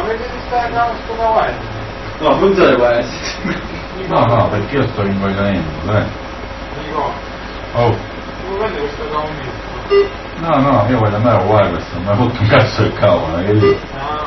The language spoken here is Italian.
vedi sto cavallo? No, non te le può essere. No, perché io sto ingoiando, dai. Dico, Oh. tu vedi questo cavallo? No, io voglio andare a guardare questo, mi ha fatto un cazzo del cavolo, che lì. Ah.